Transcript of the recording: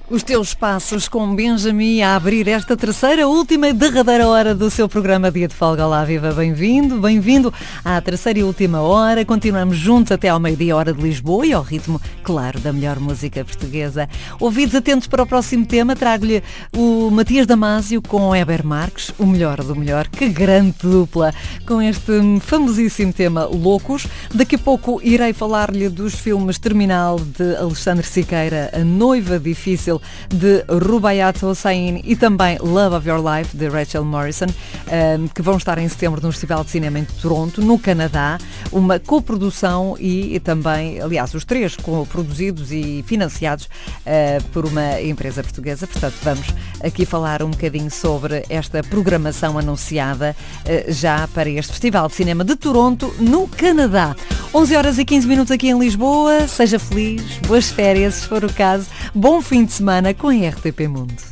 Os teus passos com Benjamin a abrir esta terceira, última e derradeira hora do seu programa Dia de Folga. Olá, viva, bem-vindo à terceira e última hora. Continuamos juntos até ao meio-dia, hora de Lisboa, e ao ritmo, claro, da melhor música portuguesa. Ouvidos atentos para o próximo tema, trago-lhe o Matias Damasio com Heber Marques, o melhor do melhor. Que grande dupla, com este famosíssimo tema Loucos. Daqui a pouco irei falar-lhe dos filmes Terminal, de Alexandre Siqueira, A Noiva Difícil, de Rubaiyat Hossein, e também Love of Your Life, de Rachel Morrison, que vão estar em setembro no Festival de Cinema em Toronto, no Canadá, uma coprodução e também, aliás, os três produzidos e financiados por uma empresa portuguesa. Portanto, vamos aqui falar um bocadinho sobre esta programação anunciada já para este Festival de Cinema de Toronto, no Canadá. 11 horas e 15 minutos aqui em Lisboa. Seja feliz, boas férias, se for o caso. Bom fim de semana com a RTP Mundo.